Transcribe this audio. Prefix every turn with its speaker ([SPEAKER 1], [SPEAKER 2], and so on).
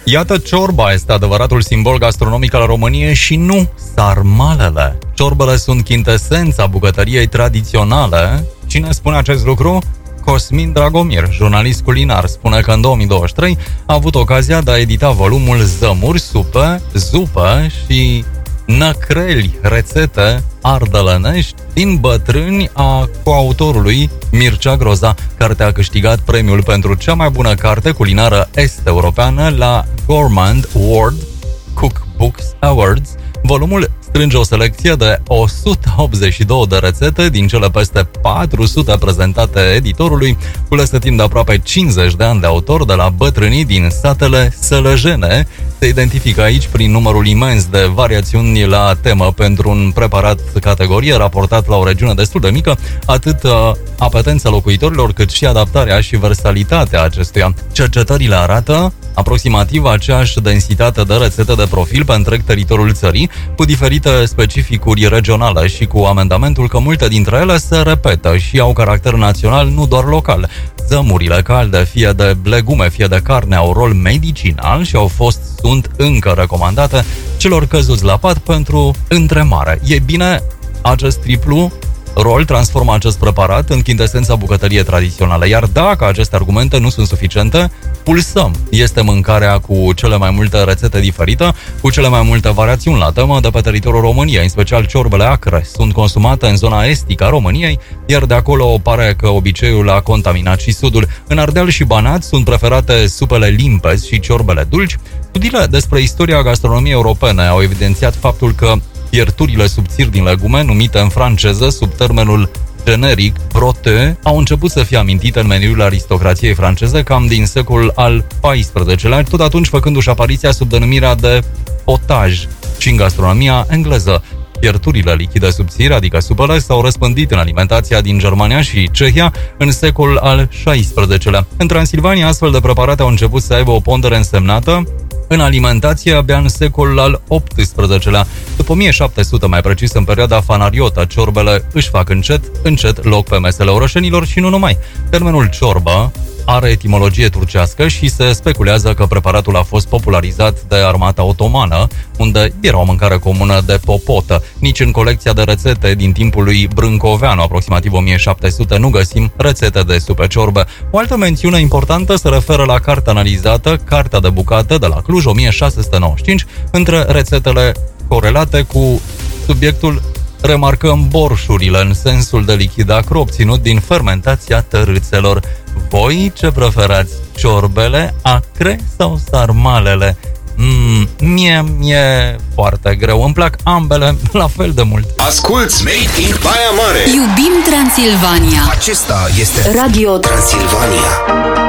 [SPEAKER 1] Iată, ciorba este adevăratul simbol gastronomic al României și nu sarmalele. Ciorbele sunt chintesența bucătăriei tradiționale. Cine spune acest lucru? Cosmin Dragomir, jurnalist culinar, spune că în 2023 a avut ocazia de a edita volumul Zămuri, supe, zupă și năcreli, rețete ardelenești din bătrâni a coautorului Mircea Groza. Cartea a câștigat premiul pentru cea mai bună carte culinară est-europeană la Gourmand World Cookbooks Awards. Volumul strânge o selecție de 182 de rețete din cele peste 400 prezentate editorului, culese timp de aproape 50 de ani de autor de la bătrânii din satele sălăjene. Se identifică aici prin numărul imens de variațiuni la temă pentru un preparat categorie raportat la o regiune destul de mică, atât apetența locuitorilor cât și adaptarea și versalitatea acestuia. Cercetările arată aproximativ aceeași densitate de rețete de profil pe întreg teritoriul țării, cu diferite specificuri regionale și cu amendamentul că multe dintre ele se repetă și au caracter național, nu doar local. Zămurile calde, fie de legume, fie de carne, au rol medicinal și sunt încă recomandate celor căzuți la pat pentru întremare. E bine, acest triplu rol transformă acest preparat în chintesența bucătăriei tradiționale, iar dacă aceste argumente nu sunt suficiente, pulsăm. Este mâncarea cu cele mai multe rețete diferite, cu cele mai multe variațiuni la temă de pe teritoriul României, în special ciorbele acre. Sunt consumate în zona estică a României, iar de acolo pare că obiceiul a contaminat și sudul. În Ardeal și Banat sunt preferate supele limpezi și ciorbele dulci. Studiile despre istoria gastronomiei europene au evidențiat faptul că fierturile subțiri din legume, numite în franceză sub termenul generic broteux, au început să fie amintite în meniul aristocrației franceze cam din secolul al XIV-lea, tot atunci făcându-și apariția sub denumirea de potaj și în gastronomia engleză. Fierturile lichide subțiri, adică supele, s-au răspândit în alimentația din Germania și Cehia în secolul al XVI-lea. În Transilvania, astfel de preparate au început să aibă o pondere însemnată în alimentație abia în secolul al XVIII-lea. După 1700, mai precis în perioada fanariotă, ciorbele își fac încet loc pe mesele orășenilor și nu numai. Termenul ciorbă are etimologie turcească și se speculează că preparatul a fost popularizat de armata otomană, unde era o mâncare comună de popotă. Nici în colecția de rețete din timpul lui Brâncoveanu, aproximativ 1700, nu găsim rețete de supe ciorbe. O altă mențiune importantă se referă la cartea analizată, Cartea de bucate de la Cluj, 1695, între rețetele corelate cu subiectul remarcăm borșurile în sensul de lichid acru obținut din fermentația tărâțelor. Voi ce preferați? Ciorbele, acre sau sarmalele? Mie foarte greu. Îmi plac ambele la fel de mult.
[SPEAKER 2] Asculți Made in Baia Mare.
[SPEAKER 3] Iubim Transilvania.
[SPEAKER 2] Acesta este Radio Transilvania.